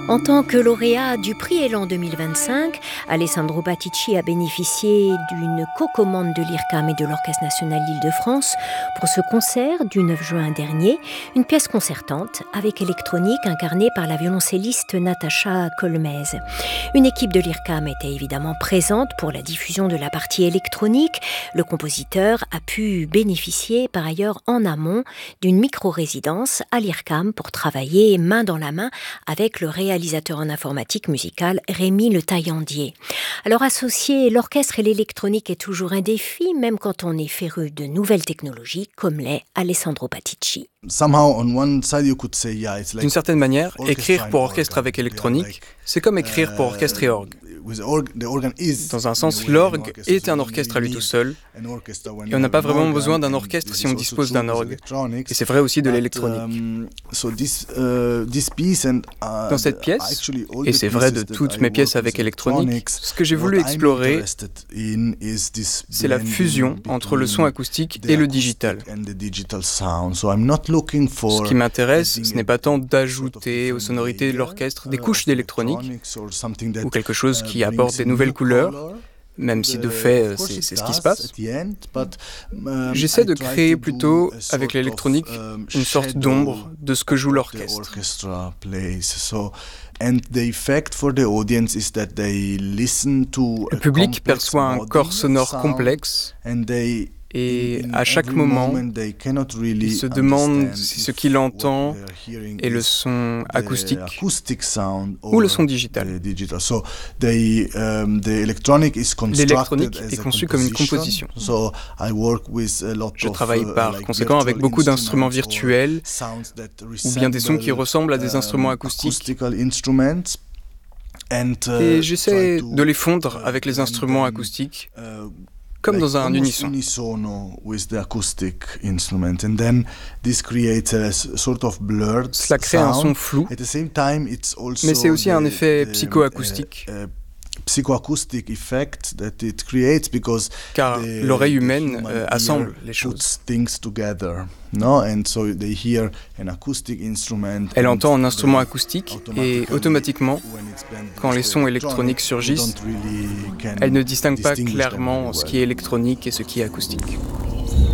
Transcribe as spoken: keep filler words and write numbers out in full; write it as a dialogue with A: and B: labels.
A: En tant que lauréat du prix Élan deux mille vingt-cinq, Alessandro Batici a bénéficié d'une co-commande de l'I R C A M et de l'Orchestre national d'Île-de-France pour ce concert du neuf juin dernier, une pièce concertante avec électronique incarnée par la violoncelliste Natacha Colmez. Une équipe de l'I R C A M était évidemment présente pour la diffusion de la partie électronique. Le compositeur a pu bénéficier par ailleurs en amont d'une micro-résidence à l'I R C A M pour travailler main dans la main avec le réalisateur en informatique musicale Rémi Le Taillandier. Alors associer l'orchestre et l'électronique est toujours un défi, même quand on est féru de nouvelles technologies, comme l'est Alessandro Batici.
B: D'une certaine manière, écrire pour orchestre avec
C: uh,
B: électronique, c'est comme écrire pour orchestre et orgue. Dans un sens, l'orgue est un orchestre à lui tout seul, et on n'a pas vraiment besoin d'un orchestre si on dispose d'un orgue. Et c'est vrai aussi de l'électronique. Dans cette pièce, et c'est vrai de toutes mes pièces avec électronique, ce que j'ai voulu explorer, c'est la fusion entre le son acoustique et le digital. Ce qui m'intéresse, ce n'est pas tant d'ajouter aux sonorités de l'orchestre des couches d'électronique ou quelque chose qui apporte des nouvelles couleurs, même si de fait c'est, c'est ce qui se passe. J'essaie de créer plutôt avec l'électronique une sorte d'ombre de ce que joue l'orchestre. Le public perçoit un corps sonore complexe et à chaque moment, il se demande si ce qu'il entend est le son acoustique ou le son digital. L'électronique est conçue comme une composition. Je travaille par conséquent avec beaucoup d'instruments virtuels ou bien des sons qui ressemblent à des instruments acoustiques. Et j'essaie de les fondre avec les instruments acoustiques, comme dans un unisson. Cela crée un son flou, mais c'est aussi un effet psychoacoustique. Car l'oreille humaine euh, assemble les choses. Elle entend un instrument acoustique et automatiquement, quand les sons électroniques surgissent, elle ne distingue pas clairement ce qui est électronique et ce qui est acoustique.